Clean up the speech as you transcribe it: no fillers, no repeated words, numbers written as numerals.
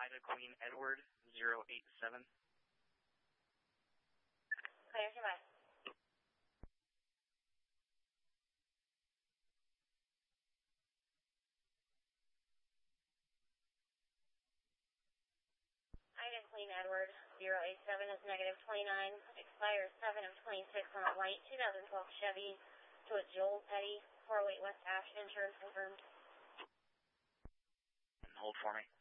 Ida Queen Edward 087. Clear, goodbye. Ida Queen Edward 087 is negative 29. Expires 7 of 26 on a white 2012 Chevy to a Joel Petty, 408 West Ash, insurance confirmed. Hold for me.